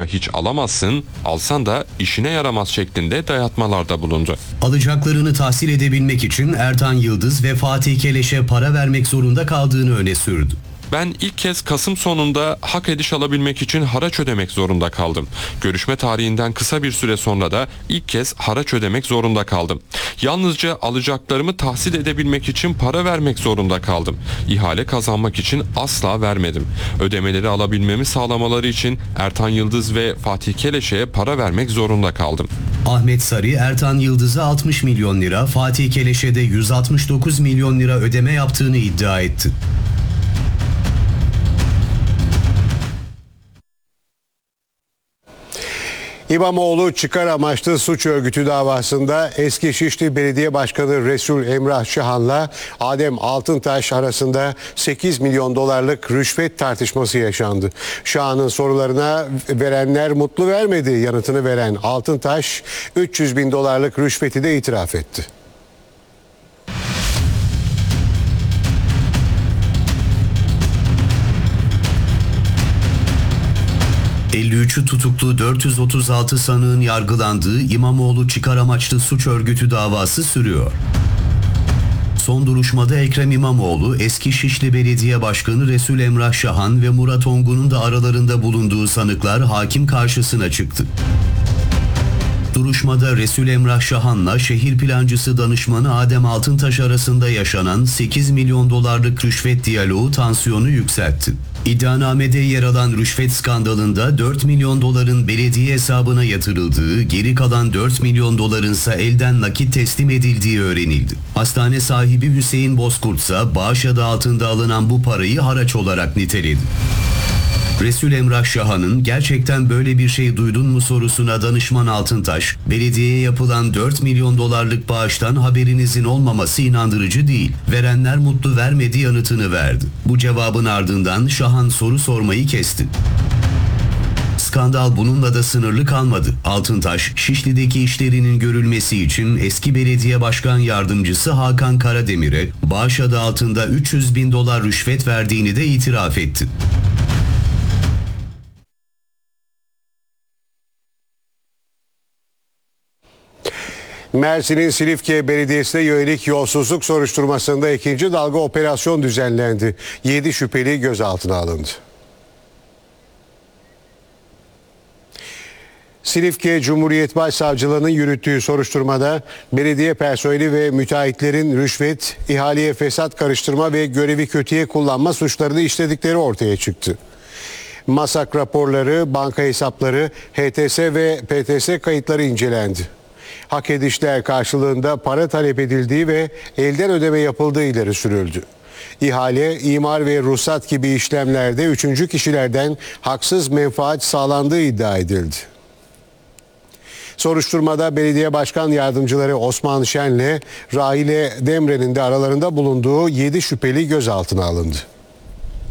hiç alamazsın, alsan da işine yaramaz şeklinde dayatmalarda bulundu. Alacaklarını tahsil edebilmek için Ertan Yıldız ve Fatih Keleş'e para vermek zorunda kaldığını öne sürdü. Ben ilk kez Kasım sonunda hak ediş alabilmek için haraç ödemek zorunda kaldım. Görüşme tarihinden kısa bir süre sonra da ilk kez haraç ödemek zorunda kaldım. Yalnızca alacaklarımı tahsil edebilmek için para vermek zorunda kaldım. İhale kazanmak için asla vermedim. Ödemeleri alabilmemi sağlamaları için Ertan Yıldız ve Fatih Keleş'e para vermek zorunda kaldım. Ahmet Sarı, Ertan Yıldız'a 60 milyon lira, Fatih Keleş'e de 169 milyon lira ödeme yaptığını iddia etti. İmamoğlu çıkar amaçlı suç örgütü davasında eski Şişli Belediye Başkanı Resul Emrah Şahan'la Adem Altıntaş arasında 8 milyon dolarlık rüşvet tartışması yaşandı. Şahan'ın sorularına verenler mutlu vermedi yanıtını veren Altıntaş 300 bin dolarlık rüşveti de itiraf etti. 53'ü tutuklu 436 sanığın yargılandığı İmamoğlu çıkar amaçlı suç örgütü davası sürüyor. Son duruşmada Ekrem İmamoğlu, eski Şişli Belediye Başkanı Resul Emrah Şahan ve Murat Ongun'un da aralarında bulunduğu sanıklar hakim karşısına çıktı. Duruşmada Resul Emrah Şahan'la şehir plancısı danışmanı Adem Altıntaş arasında yaşanan 8 milyon dolarlık rüşvet diyaloğu tansiyonu yükseltti. İddianamede yer alan rüşvet skandalında 4 milyon doların belediye hesabına yatırıldığı, geri kalan 4 milyon dolarınsa elden nakit teslim edildiği öğrenildi. Hastane sahibi Hüseyin Bozkurt ise bağış adı altında alınan bu parayı haraç olarak niteledi. Resul Emrah Şahan'ın gerçekten böyle bir şey duydun mu sorusuna danışman Altıntaş, belediyeye yapılan 4 milyon dolarlık bağıştan haberinizin olmaması inandırıcı değil, verenler mutlu vermedi yanıtını verdi. Bu cevabın ardından Şahan soru sormayı kesti. Skandal bununla da sınırlı kalmadı. Altıntaş, Şişli'deki işlerinin görülmesi için eski belediye başkan yardımcısı Hakan Karademir'e bağış adı altında 300 bin dolar rüşvet verdiğini de itiraf etti. Mersin'in Silifke Belediyesi'ne yönelik yolsuzluk soruşturmasında ikinci dalga operasyon düzenlendi. 7 şüpheli gözaltına alındı. Silifke Cumhuriyet Başsavcılığı'nın yürüttüğü soruşturmada belediye personeli ve müteahhitlerin rüşvet, ihaleye fesat karıştırma ve görevi kötüye kullanma suçlarını işledikleri ortaya çıktı. MASAK raporları, banka hesapları, HTS ve PTS kayıtları incelendi. Hak edişler karşılığında para talep edildiği ve elden ödeme yapıldığı ileri sürüldü. İhale, imar ve ruhsat gibi işlemlerde üçüncü kişilerden haksız menfaat sağlandığı iddia edildi. Soruşturmada belediye başkan yardımcıları Osman Şen'le Rahile Demre'nin de aralarında bulunduğu 7 şüpheli gözaltına alındı.